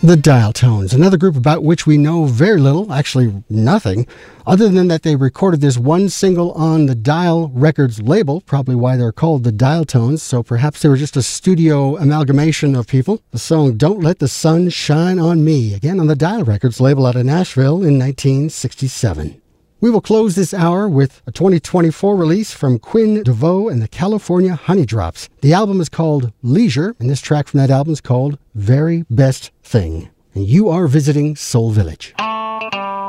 The Dial Tones, another group about which we know very little, actually nothing, other than that they recorded this one single on the Dial Records label, probably why they're called the Dial Tones, so perhaps they were just a studio amalgamation of people. The song Don't Let the Sun Shine on Me, again on the Dial Records label out of Nashville in 1967. We will close this hour with a 2024 release from Quinn DeVoe and the California Honeydrops. The album is called Leisure, and this track from that album is called Very Best Thing. And you are visiting Soul Village.